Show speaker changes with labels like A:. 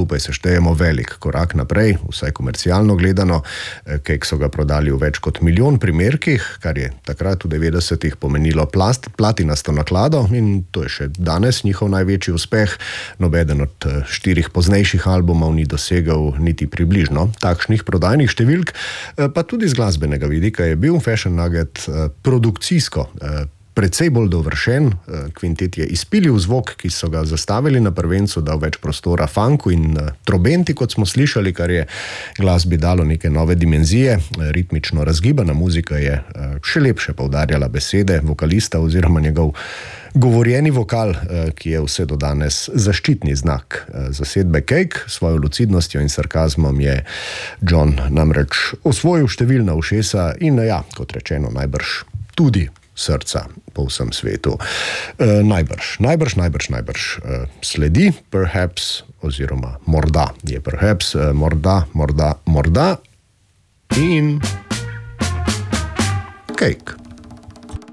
A: skupaj seštejemo velik korak naprej, vsaj komercialno gledano. Cake so ga prodali v več kot 1 milijon primerkih, kar je takrat v 90-ih pomenilo platinasto naklado in to je še danes njihov največji uspeh. Nobeden od 4 poznejših albumov ni dosegel niti približno takšnih prodajnih številk, pa tudi z glasbenega vidika je bil Fashion Nugget produkcijsko precej bolj dovršen. Kvintet je izpilil zvok, ki so ga zastavili na prvencu, dal več prostora funku in trobenti, kot smo slišali, kar je glasbi dalo neke nove dimenzije. Ritmično razgibana muzika je še lepše poudarjala besede vokalista oziroma njegov govorjeni vokal, ki je vse do danes zaščitni znak zasedbe Cake. Svojo lucidnostjo in sarkazmom je John namreč osvojil številna ušesa in kot rečeno, najbrž tudi srca po vsem svetu. Najbrž sledi Perhaps oziroma morda je Perhaps, morda in Cake.